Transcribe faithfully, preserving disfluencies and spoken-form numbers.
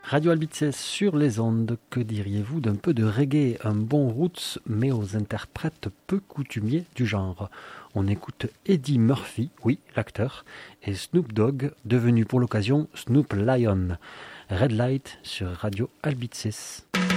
Radio Albitzès sur les ondes, que diriez-vous d'un peu de reggae, un bon roots, mais aux interprètes peu coutumiers du genre? On écoute Eddie Murphy, oui, l'acteur, et Snoop Dogg, devenu pour l'occasion Snoop Lion. Red Light sur Radio Albitzès.